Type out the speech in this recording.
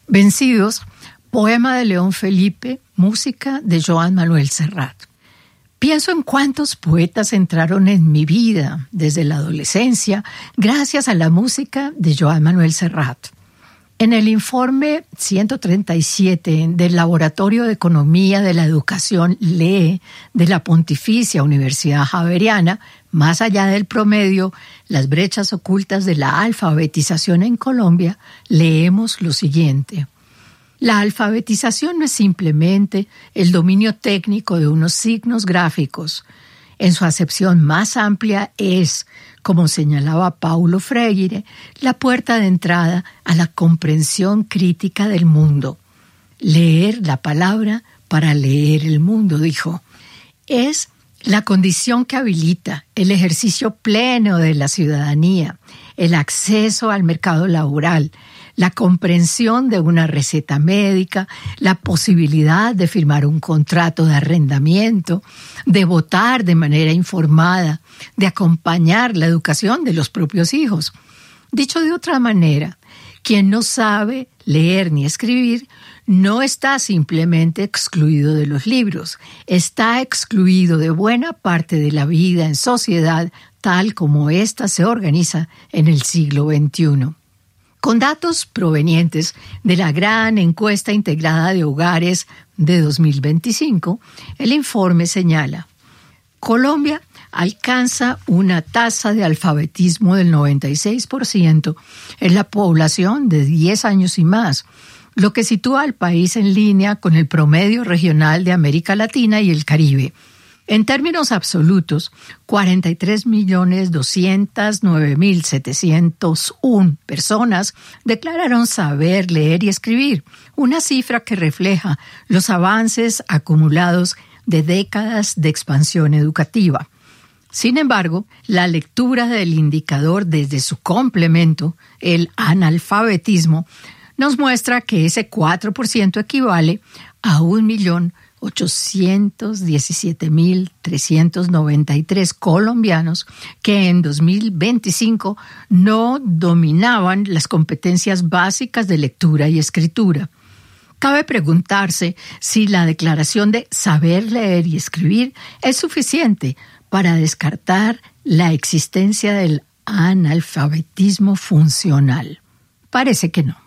Vencidos, poema de León Felipe, música de Joan Manuel Serrat. Pienso en cuántos poetas entraron en mi vida desde la adolescencia gracias a la música de Joan Manuel Serrat. En el informe 137 del Laboratorio de Economía de la Educación LEE de la Pontificia Universidad Javeriana, más allá del promedio, las brechas ocultas de la alfabetización en Colombia, leemos lo siguiente. La alfabetización no es simplemente el dominio técnico de unos signos gráficos. En su acepción más amplia es, como señalaba Paulo Freire, la puerta de entrada a la comprensión crítica del mundo. Leer la palabra para leer el mundo, dijo. Es la condición que habilita el ejercicio pleno de la ciudadanía, el acceso al mercado laboral, la comprensión de una receta médica, la posibilidad de firmar un contrato de arrendamiento, de votar de manera informada, de acompañar la educación de los propios hijos. Dicho de otra manera, quien no sabe leer ni escribir no está simplemente excluido de los libros, está excluido de buena parte de la vida en sociedad tal como ésta se organiza en el siglo XXI. Con datos provenientes de la gran encuesta integrada de hogares de 2025, el informe señala: Colombia alcanza una tasa de alfabetismo del 96% en la población de 10 años y más, lo que sitúa al país en línea con el promedio regional de América Latina y el Caribe. En términos absolutos, 43.209.701 personas declararon saber leer y escribir, una cifra que refleja los avances acumulados de décadas de expansión educativa. Sin embargo, la lectura del indicador desde su complemento, el analfabetismo, nos muestra que ese 4% equivale a 1.817.393 colombianos que en 2025 no dominaban las competencias básicas de lectura y escritura. Cabe preguntarse si la declaración de saber leer y escribir es suficiente para descartar la existencia del analfabetismo funcional. Parece que no.